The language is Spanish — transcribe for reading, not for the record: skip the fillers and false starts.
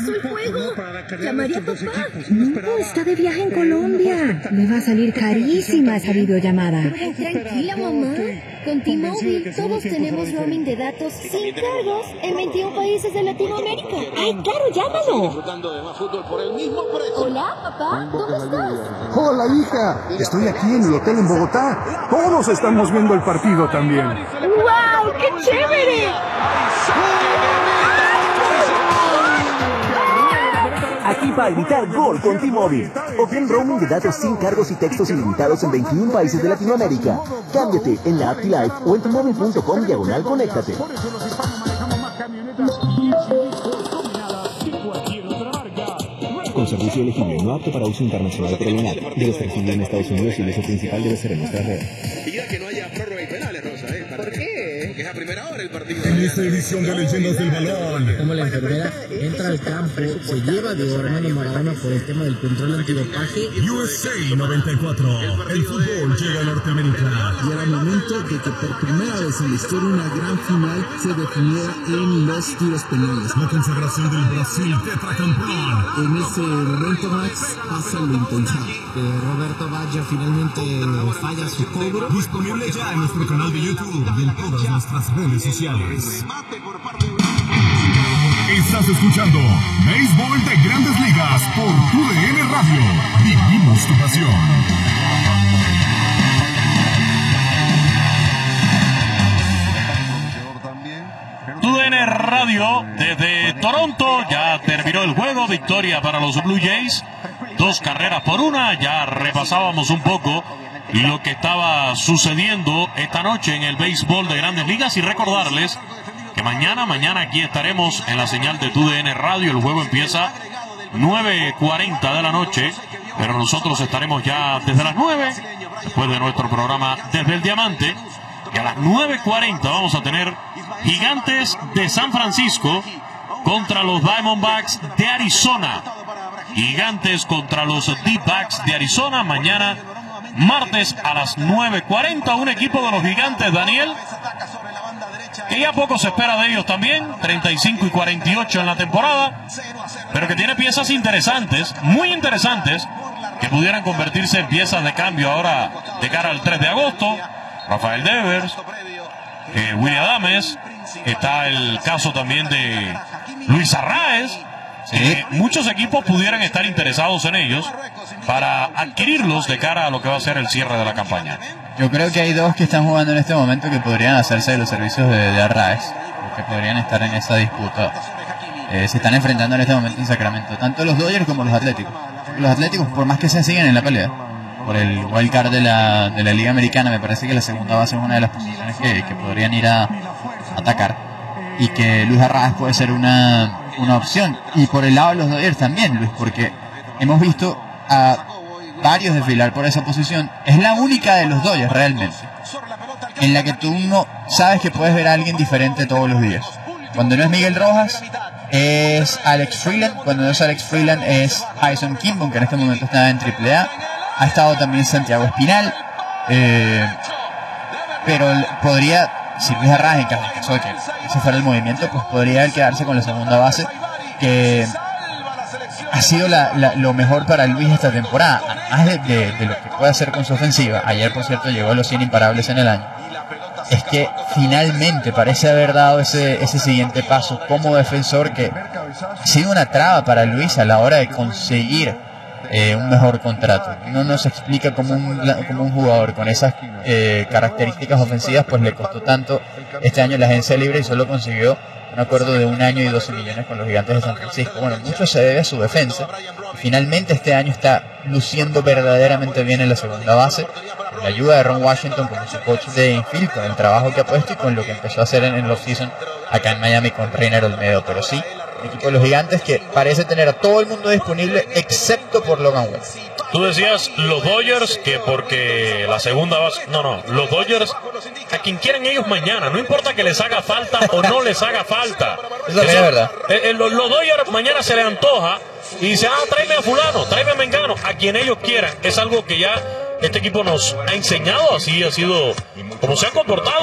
empezó el juego. Llamaría a papá. No, está de viaje en Colombia. Le va a salir carísima esa videollamada. Tranquila, mamá. Con T-Mobile todos tenemos roaming de datos sin cargos en 21 países de Latinoamérica. ¡Ay, claro, llámalo! Hola, papá. ¿Dónde estás? Hola, hija. Estoy aquí en el hotel en Bogotá. Todos estamos viendo el partido también. ¡Wow! ¡Qué chévere! Aquí va a gritar gol con T-Mobile. Obtén roaming de datos sin cargos y textos ilimitados en 21 países de Latinoamérica. Cámbiate en la app T-Life o en T-Mobile.com/conéctate. Con servicio elegible, no apto para uso internacional prolongado. Debe ser elegible en Estados Unidos y el uso principal debe ser en nuestra red. Y ya que no haya prórroga y penales, Rosa, ¿Por qué? Porque es a primera hora el partido. En esta edición de Leyendas del Balón, Como la enfermera entra al campo, se lleva de Armando Maradona por el tema del control antidopaje. USA 94. El fútbol llega a Norteamérica. Y era el momento de que por primera vez en la historia una gran final se definiera en los tiros penales. La consagración del Brasil tetracampeón. En ese momento, Max, pasa lo impensable. Roberto Baggio finalmente falla su cobro. Disponible ya en nuestro canal de YouTube y en todas nuestras redes sociales. Estás escuchando Béisbol de Grandes Ligas por TUDN Radio. Vivimos tu pasión. TUDN Radio desde Toronto. Ya terminó el juego. Victoria para los Blue Jays. 2 carreras por 1. Ya repasábamos un poco lo que estaba sucediendo esta noche en el béisbol de Grandes Ligas y recordarles que mañana aquí estaremos en la señal de TUDN Radio. El juego empieza 9:40 de la noche, pero nosotros estaremos ya desde las 9, después de nuestro programa Desde el Diamante, y a las 9:40 vamos a tener Gigantes de San Francisco contra los Diamondbacks de Arizona. Gigantes contra los D-Backs de Arizona mañana martes a las 9:40. Un equipo de los Gigantes, Daniel, que ya poco se espera de ellos también, 35-48 en la temporada, pero que tiene piezas interesantes, muy interesantes, que pudieran convertirse en piezas de cambio ahora de cara al 3 de agosto. Rafael Devers, Willy Adames, está el caso también de Luis Arraez. Muchos equipos pudieran estar interesados en ellos para adquirirlos de cara a lo que va a ser el cierre de la campaña. Yo creo que hay 2 que están jugando en este momento que podrían hacerse de los servicios de Arraez, que podrían estar en esa disputa. Se están enfrentando en este momento en Sacramento, tanto los Dodgers como los Atléticos. Los Atléticos, por más que se siguen en la pelea por el wild card de la Liga Americana, me parece que la segunda base es una de las posiciones que podrían ir a atacar, y que Luis Arraez puede ser una opción. Y por el lado de los Dodgers también, Luis, porque hemos visto a varios desfilar por esa posición. Es la única de los Dodgers realmente en la que tú no sabes que puedes ver a alguien diferente todos los días. Cuando no es Miguel Rojas, es Alex Freeland. Cuando no es Alex Freeland, es Jason Kimball, que en este momento está en AAA. Ha estado también Santiago Espinal, pero podría, si Luis Arraez, en caso de que ese fuera el movimiento, pues podría él quedarse con la segunda base, que ha sido lo mejor para Luis esta temporada, además de lo que puede hacer con su ofensiva. Ayer, por cierto, llegó a los 100 imparables en el año. Es que finalmente parece haber dado ese siguiente paso como defensor, que ha sido una traba para Luis a la hora de conseguir un mejor contrato. No nos explica cómo un jugador con esas características ofensivas pues le costó tanto este año la agencia libre y solo consiguió un acuerdo de 1 año y 12 millones con los Gigantes de San Francisco. Bueno, mucho se debe a su defensa. Finalmente este año está luciendo verdaderamente bien en la segunda base, con la ayuda de Ron Washington como su coach de infield, con el trabajo que ha puesto y con lo que empezó a hacer en el off-season acá en Miami con Reiner Olmedo. Pero sí, el equipo de los Gigantes que parece tener a todo el mundo disponible excepto por Logan Webb. Tú decías los Dodgers que porque la segunda base... No, los Dodgers a quien quieran ellos mañana, no importa que les haga falta o no les haga falta. Eso es verdad. Los Dodgers mañana se les antoja y dice, tráeme a fulano, tráeme a mengano, a quien ellos quieran. Es algo que ya este equipo nos ha enseñado, así ha sido como se han comportado.